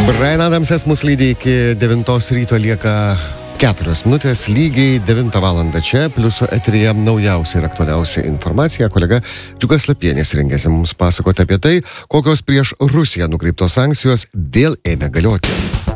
Bryan Adamsas mus lydi iki 9 ryto, lieka 4 minutės, lygiai 9 valandą čia, pliuso eteryje naujausia ir aktualiausia informacija. Kolega Džiugas Lapienis rengėsi mums pasakoti apie tai, kokios prieš Rusiją nukreiptos sankcijos vėl ėmė galioti.